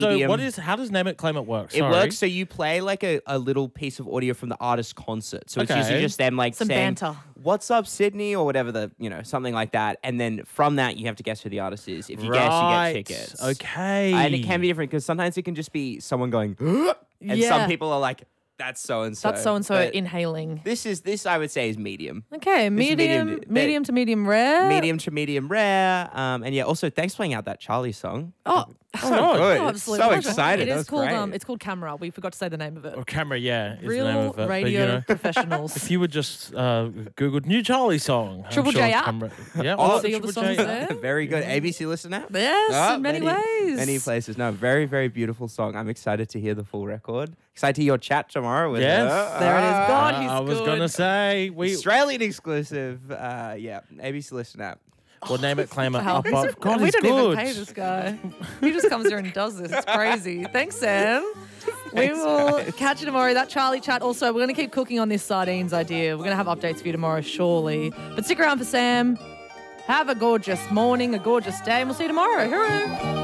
So how does Name It, Claim It work? It Sorry. works so you play like a little piece of audio from the artist's concert. So it's usually Okay. just them like Some saying, banter. "What's up, Sydney?" or whatever something like that. And then from that, you have to guess who the artist is. If you guess, you get tickets. Okay. And it can be different because sometimes it can just be someone going, and Yeah. some people are like, "That's so and so." That's so and so inhaling. This I would say is medium. Okay, This is medium to medium rare. Medium to medium rare. And yeah, also thanks for playing out that Charlie song. Oh, So good. absolute So pleasure. excited. It That is was called great. it's called Camera. We forgot to say the name of it. Or Camera, yeah. Is the name Real of it. But, radio professionals. if you would just Googled new Charlie song. I'm Triple sure J it's app. Camera. Yeah. Oh, the see all the Triple songs J there? app. Very good. ABC listener. Yes, in many ways. Many places. No, very, very beautiful song. I'm excited to hear the full record. Excited to hear your chat tomorrow with Yes. her. There it is. God, he's I was good. going to say, Australian exclusive. Yeah, ABC listener app. Well, Name It, Claim It. Wow. Up, up. God, we he's don't good. even pay this guy. He just comes here and does this. It's crazy. Thanks, Sam. We will catch you tomorrow. That Charlie chat. Also, we're going to keep cooking on this sardines idea. We're going to have updates for you tomorrow, surely. But stick around for Sam. Have a gorgeous morning, a gorgeous day, and we'll see you tomorrow. Hooroo!